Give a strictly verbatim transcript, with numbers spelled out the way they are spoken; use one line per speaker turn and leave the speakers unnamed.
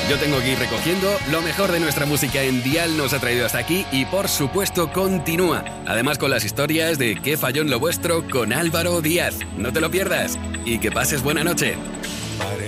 Yo tengo que ir recogiendo. Lo mejor de nuestra música en Dial nos ha traído hasta aquí y por supuesto continúa. Además con las historias de ¿Qué falló en lo vuestro? Con Álvaro Díaz. No te lo pierdas y que pases buena noche.